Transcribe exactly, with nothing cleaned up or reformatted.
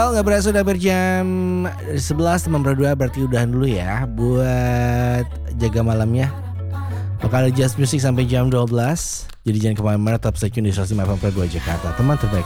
Well, gak berasa udah berjam sebelas teman berdua, berarti udahan dulu ya buat jaga malamnya. Bakal Just Music sampai jam dua belas. Jadi jangan kemana-mana, tetap stay tune di seratus lima F M dua Jakarta, teman terbaik